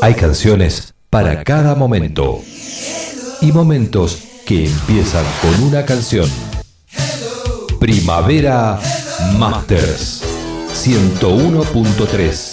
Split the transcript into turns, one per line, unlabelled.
Hay canciones para cada momento y momentos que empiezan con una canción. Primavera Masters 101.3